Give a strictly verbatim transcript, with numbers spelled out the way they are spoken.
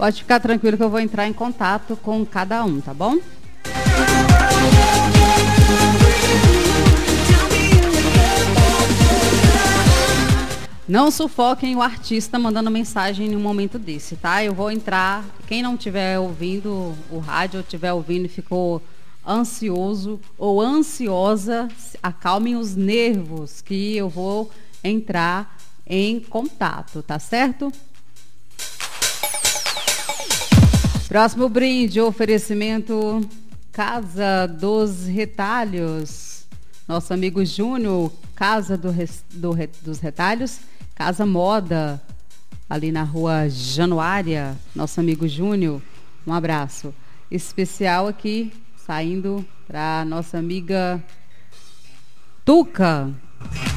Pode ficar tranquilo que eu vou entrar em contato com cada um, tá bom? Não sufoquem o artista mandando mensagem em um momento desse, tá? Eu vou entrar, quem não estiver ouvindo o rádio ou estiver ouvindo e ficou ansioso ou ansiosa, acalmem os nervos que eu vou entrar em contato, tá certo? Próximo brinde, oferecimento Casa dos Retalhos. Nosso amigo Júnior, Casa do, do, dos Retalhos, Casa Moda, ali na rua Januária. Nosso amigo Júnior, um abraço especial aqui, saindo para nossa amiga Tuca.